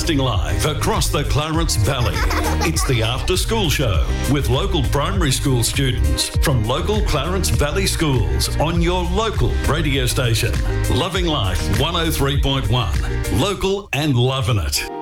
broadcasting live across the Clarence Valley. It's the After School Show with local primary school students from local Clarence Valley schools on your local radio station. Loving Life 103.1. Local and loving it.